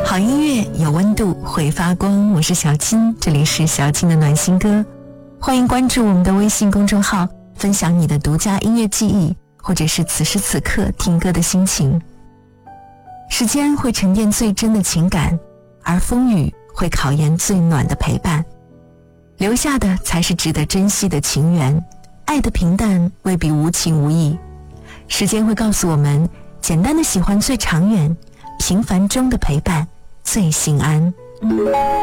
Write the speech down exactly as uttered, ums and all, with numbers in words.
好音乐有温度，会发光。我是小青，这里是小青的暖心歌。欢迎关注我们的微信公众号，分享你的独家音乐记忆，或者是此时此刻听歌的心情。时间会沉淀最真的情感，而风雨会考验最暖的陪伴。留下的才是值得珍惜的情缘。爱的平淡未必无情无义，时间会告诉我们，简单的喜欢最长远，平凡中的陪伴最心安。